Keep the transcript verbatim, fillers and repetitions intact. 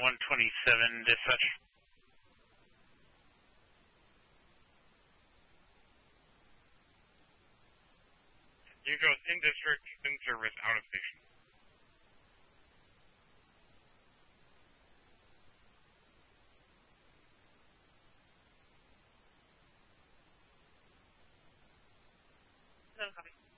one twenty-seven, dispatch. You go in district, in service, out of station. No copy.